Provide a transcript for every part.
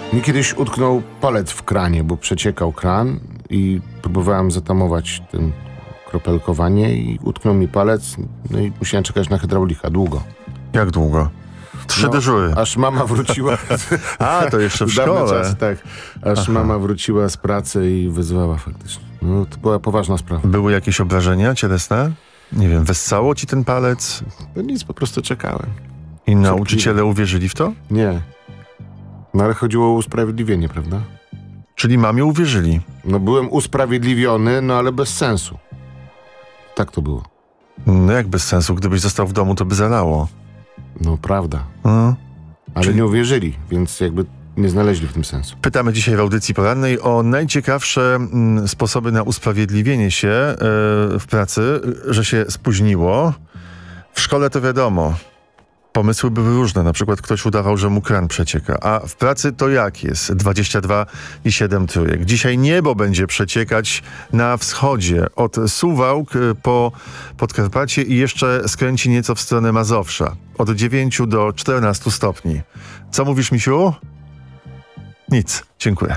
Mi kiedyś utknął palec w kranie, bo przeciekał kran i próbowałem zatamować tym kropelkowanie i utknął mi palec, no i musiałem czekać na hydraulika długo. Jak długo? 3 dyżury. Aż mama wróciła. A, to jeszcze w szkole. Czasy, tak. Aż mama wróciła z pracy i wyzwała faktycznie. No, to była poważna sprawa. Były jakieś obrażenia cielesne? Nie wiem, wessało ci ten palec? No nic, po prostu czekałem. I nauczyciele uwierzyli w to? Nie. No ale chodziło o usprawiedliwienie, prawda? Czyli mamie uwierzyli? No byłem usprawiedliwiony, no ale bez sensu. Tak to było. No jak bez sensu? Gdybyś został w domu, to by zalało. No prawda. Ale Czyli nie uwierzyli, więc jakby nie znaleźli w tym sensu. Pytamy dzisiaj w audycji porannej o najciekawsze sposoby na usprawiedliwienie się w pracy, że się spóźniło. W szkole to wiadomo. Pomysły były różne. Na przykład ktoś udawał, że mu kran przecieka. A w pracy to jak jest? 22,7 trójek. Dzisiaj niebo będzie przeciekać na wschodzie. Od Suwałk po Podkarpacie i jeszcze skręci nieco w stronę Mazowsza. Od 9 do 14 stopni. Co mówisz, misiu? Nic. Dziękuję.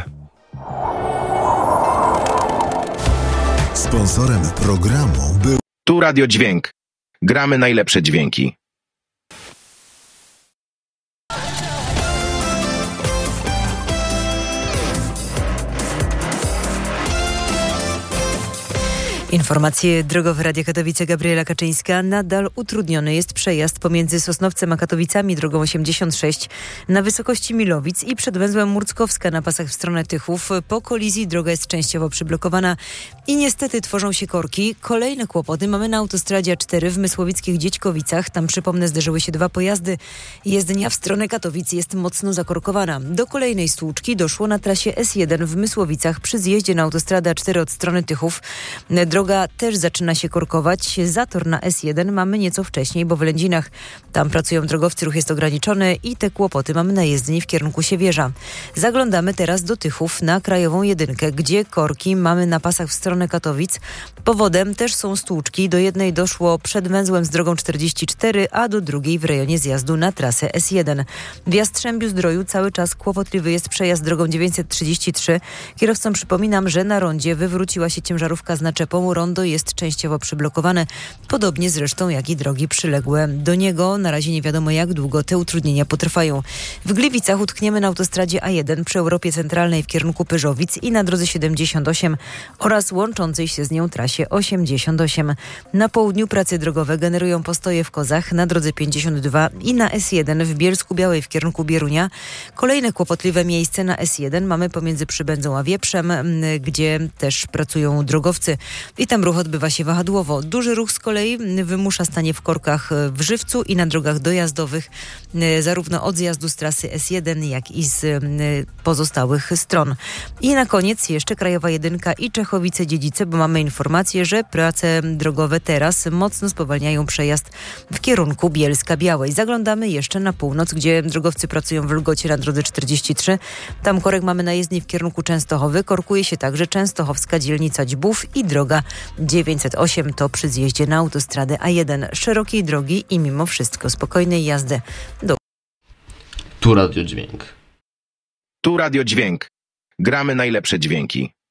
Sponsorem programu był Tu Radio Dźwięk. Gramy najlepsze dźwięki. Informacje drogowe Radia Katowice, Gabriela Kaczyńska. Nadal utrudniony jest przejazd pomiędzy Sosnowcem a Katowicami drogą 86 na wysokości Milowic i przed węzłem Murckowska na pasach w stronę Tychów. Po kolizji droga jest częściowo przyblokowana i niestety tworzą się korki. Kolejne kłopoty mamy na autostradzie A4 w Mysłowickich Dziećkowicach. Tam, przypomnę, zderzyły się 2 pojazdy. Jezdnia w stronę Katowic jest mocno zakorkowana. Do kolejnej stłuczki doszło na trasie S1 w Mysłowicach przy zjeździe na autostradę A4 od strony Tychów. Droga też zaczyna się korkować. Zator na S1 mamy nieco wcześniej, bo w Lędzinach tam pracują drogowcy, ruch jest ograniczony i te kłopoty mamy na jezdni w kierunku Siewierza. Zaglądamy teraz do Tychów na Krajową Jedynkę, gdzie korki mamy na pasach w stronę Katowic. Powodem też są stłuczki. Do jednej doszło przed węzłem z drogą 44, a do drugiej w rejonie zjazdu na trasę S1. W Jastrzębiu-Zdroju cały czas kłopotliwy jest przejazd drogą 933. Kierowcom przypominam, że na rondzie wywróciła się ciężarówka z naczepą. Rondo jest częściowo przyblokowane, podobnie zresztą jak i drogi przyległe do niego. Na razie nie wiadomo, jak długo te utrudnienia potrwają. W Gliwicach utkniemy na autostradzie A1 przy Europie Centralnej w kierunku Pyrzowic i na drodze 78 oraz łączącej się z nią trasie 88. Na południu prace drogowe generują postoje w Kozach na drodze 52 i na S1 w Bielsku-Białej w kierunku Bierunia. Kolejne kłopotliwe miejsce na S1 mamy pomiędzy Przybędzą a Wieprzem, gdzie też pracują drogowcy. I tam ruch odbywa się wahadłowo. Duży ruch z kolei wymusza stanie w korkach w Żywcu i na drogach dojazdowych, zarówno od zjazdu z trasy S1, jak i z pozostałych stron. I na koniec jeszcze Krajowa Jedynka i Czechowice-Dziedzice, bo mamy informację, że prace drogowe teraz mocno spowalniają przejazd w kierunku Bielska-Białej. Zaglądamy jeszcze na północ, gdzie drogowcy pracują w Lgocie na drodze 43. Tam korek mamy na jezdni w kierunku Częstochowy. Korkuje się także częstochowska dzielnica Dźbów i droga 908 to przy zjeździe na autostradę A1. Szerokiej drogi i mimo wszystko spokojnej jazdy. Tu Radio Dźwięk. Tu Radio Dźwięk. Gramy najlepsze dźwięki.